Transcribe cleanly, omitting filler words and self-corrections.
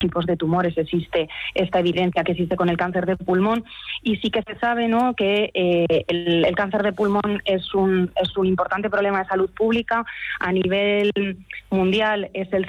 tipos de tumores existe esta evidencia que existe con el cáncer de pulmón, y sí que se sabe, ¿no?, que el cáncer de pulmón es un importante problema de salud pública. A nivel mundial es el